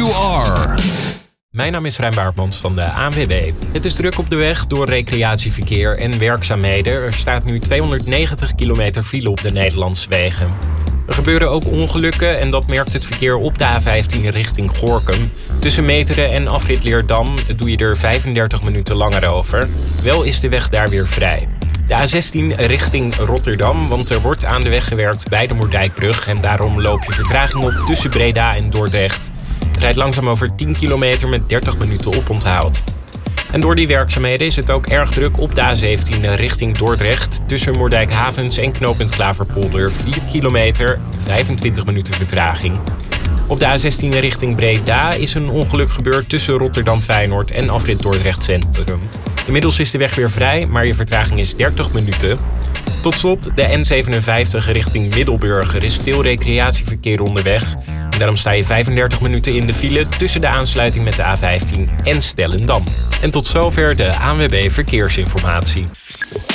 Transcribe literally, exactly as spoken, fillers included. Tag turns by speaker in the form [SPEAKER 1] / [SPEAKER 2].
[SPEAKER 1] you are.
[SPEAKER 2] Mijn naam is Rijn Baartmans van de A N W B. Het is druk op de weg door recreatieverkeer en werkzaamheden. Er staat nu tweehonderdnegentig kilometer file op de Nederlandse wegen. Er gebeuren ook ongelukken en dat merkt het verkeer op de A vijftien richting Gorinchem. Tussen Meteren en afrit Leerdam doe je er vijfendertig minuten langer over. Wel is de weg daar weer vrij. De A zestien richting Rotterdam, want er wordt aan de weg gewerkt bij de Moerdijkbrug en daarom loop je vertraging op tussen Breda en Dordrecht. Het rijdt langzaam over tien kilometer met dertig minuten oponthoud. En door die werkzaamheden is het ook erg druk op de A zeventien richting Dordrecht. Tussen Moerdijkhavens en knooppunt Klaverpolder vier kilometer, vijfentwintig minuten vertraging. Op de A zestien richting Breda is een ongeluk gebeurd tussen Rotterdam Feyenoord en afrit Dordrecht Centrum. Inmiddels is de weg weer vrij, maar je vertraging is dertig minuten. Tot slot de N zevenenvijftig richting Middelburg. Er is veel recreatieverkeer onderweg. En daarom sta je vijfendertig minuten in de file tussen de aansluiting met de A vijftien en Stellendam. En tot zover de A N W B Verkeersinformatie.